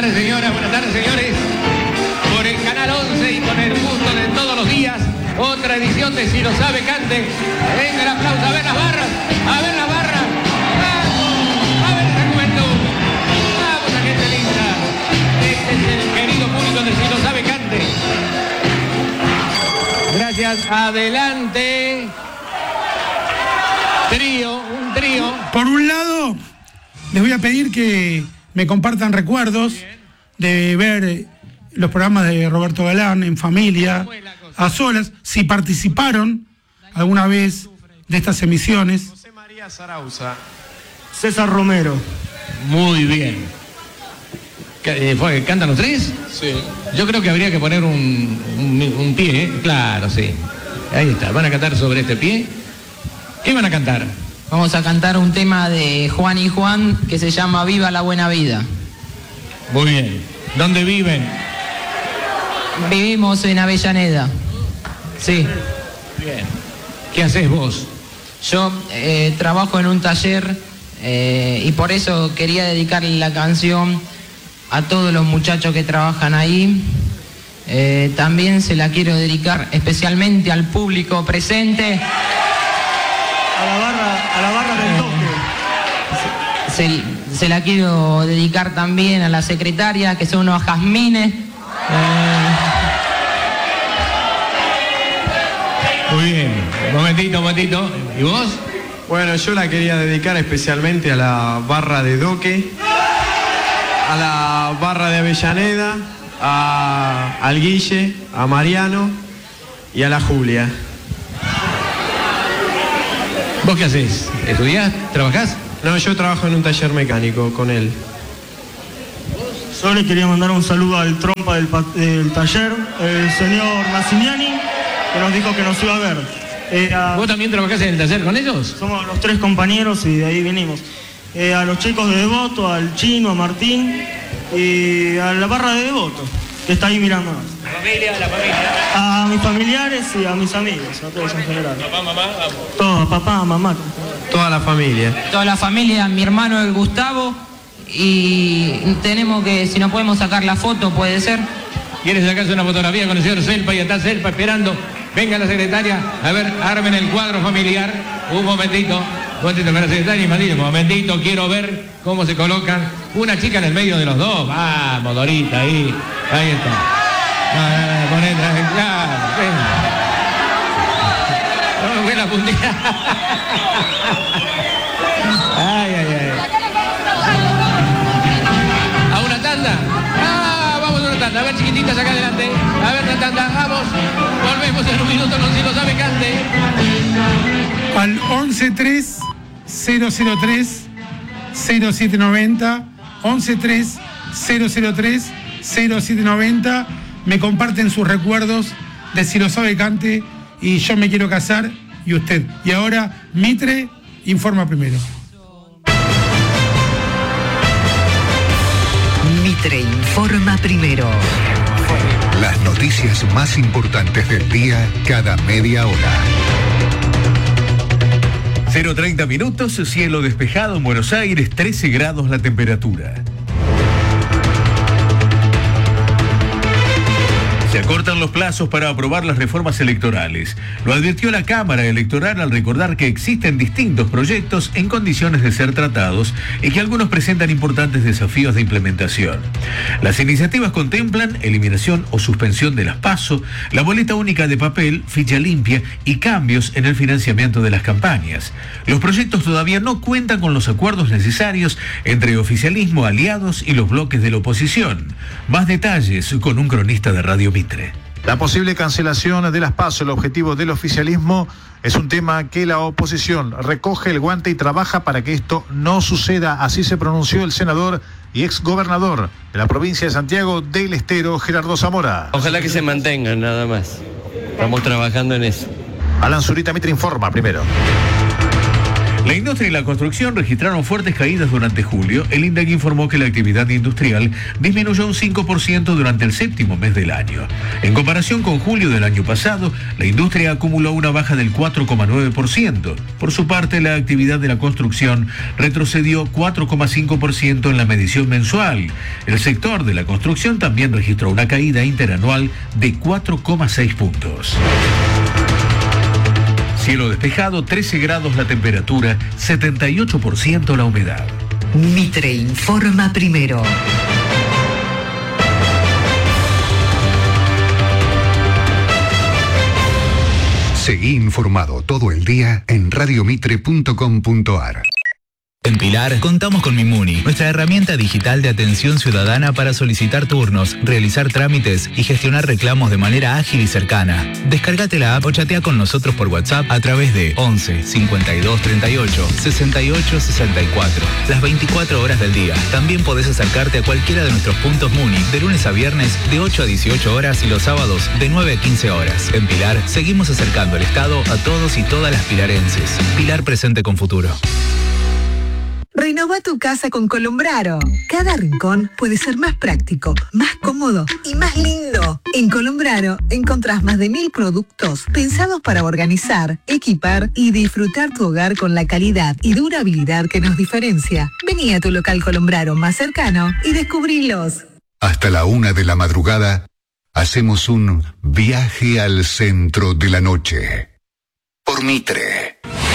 tardes, señoras, buenas tardes, señores. Por el Canal 11 y con el gusto de todos los días, otra edición de Si lo sabe, cante. Venga el aplauso, a ver las barras, a ver las barras. ¡Vamos! A ver esa juventud. ¡Vamos, a gente linda! Este es el querido público de Si lo sabe, cante. Gracias, adelante. Un trío. Por un lado, les voy a pedir que me compartan recuerdos de ver los programas de Roberto Galán en familia, a solas, si participaron alguna vez de estas emisiones. José María Zarauza. César Romero. Muy bien. ¿Cantan los tres? Sí. Yo creo que habría que poner un pie, ¿eh? Claro, sí. Ahí está, van a cantar sobre este pie. ¿Qué van a cantar? Vamos a cantar un tema de Juan y Juan que se llama Viva la Buena Vida. Muy bien. ¿Dónde viven? Vivimos en Avellaneda. Sí. Bien. ¿Qué haces vos? Yo trabajo en un taller y por eso quería dedicarle la canción a todos los muchachos que trabajan ahí. También se la quiero dedicar especialmente al público presente. A la barra del toque. Se la quiero dedicar también a la secretaria, que son unos jazmines. Muy bien. Momentito. ¿Y vos? Bueno, yo la quería dedicar especialmente a la barra de Doque, a la barra de Avellaneda, al Guille, a Mariano y a la Julia. ¿Vos qué haces? ¿Estudiás? ¿Trabajás? No, yo trabajo en un taller mecánico con él. Yo le quería mandar un saludo al trompa del taller, el señor Massimiani, que nos dijo que nos iba a ver. ¿Vos también trabajás en el taller con ellos? Somos los tres compañeros y de ahí venimos. A los chicos de Devoto, al Chino, a Martín y a la barra de Devoto, que está ahí mirándonos. La familia. A mis familiares y a mis amigos, a todos en general. Papá, mamá, vamos. Todos, papá, mamá. Toda la familia. Toda la familia, mi hermano el Gustavo, y tenemos que, si no podemos sacar la foto, puede ser. ¿Quieres sacarse una fotografía con el señor Selpa? Y está Selpa esperando. Venga la secretaria, a ver, armen el cuadro familiar. Un momentito con la secretaria y Madrid, un momentito, quiero ver cómo se colocan. Una chica en el medio de los dos. Vamos, Dorita, ahí está. Poné, claro, venga. No me fue la puntilla. Ay. ¿A una tanda? Vamos a una tanda. A ver, chiquititas acá adelante. A ver, una tanda. Vamos. Volvemos en un minuto, no si lo sabe, cante. Al 11-3 003 0790 11-3 003 0790 me comparten sus recuerdos de Si lo sabe, cante y Yo me quiero casar y usted. Y ahora Mitre informa primero. Mitre informa primero. Las noticias más importantes del día cada media hora. 0:30 minutos, cielo despejado en Buenos Aires, 13 grados la temperatura. Se acortan los plazos para aprobar las reformas electorales. Lo advirtió la Cámara Electoral al recordar que existen distintos proyectos en condiciones de ser tratados y que algunos presentan importantes desafíos de implementación. Las iniciativas contemplan eliminación o suspensión de las PASO, la boleta única de papel, ficha limpia y cambios en el financiamiento de las campañas. Los proyectos todavía no cuentan con los acuerdos necesarios entre oficialismo, aliados y los bloques de la oposición. Más detalles con un cronista de Radio Mitre. La posible cancelación de las PASO, el objetivo del oficialismo, es un tema que la oposición recoge el guante y trabaja para que esto no suceda. Así se pronunció el senador y exgobernador de la provincia de Santiago del Estero, Gerardo Zamora. Ojalá que se mantengan, nada más. Estamos trabajando en eso. Alan Zurita, Mitre informa primero. La industria y la construcción registraron fuertes caídas durante julio. El INDEC informó que la actividad industrial disminuyó un 5% durante el séptimo mes del año. En comparación con julio del año pasado, la industria acumuló una baja del 4,9%. Por su parte, la actividad de la construcción retrocedió 4,5% en la medición mensual. El sector de la construcción también registró una caída interanual de 4,6 puntos. Cielo despejado, 13 grados la temperatura, 78% la humedad. Mitre informa primero. Seguí informado todo el día en radiomitre.com.ar. En Pilar contamos con Mimuni, nuestra herramienta digital de atención ciudadana para solicitar turnos, realizar trámites y gestionar reclamos de manera ágil y cercana. Descárgate la app o chatea con nosotros por WhatsApp a través de 11 52 38 68 64, las 24 horas del día. También podés acercarte a cualquiera de nuestros puntos Muni de lunes a viernes de 8 a 18 horas y los sábados de 9 a 15 horas. En Pilar seguimos acercando el Estado a todos y todas las pilarenses. Pilar presente con futuro. Renova tu casa con Colombraro. Cada rincón puede ser más práctico, más cómodo y más lindo. En Colombraro encontrás más de 1000 productos pensados para organizar, equipar y disfrutar tu hogar con la calidad y durabilidad que nos diferencia. Vení a tu local Colombraro más cercano y descubrilos. Hasta la 1 de la madrugada, hacemos un viaje al centro de la noche. Por Mitre.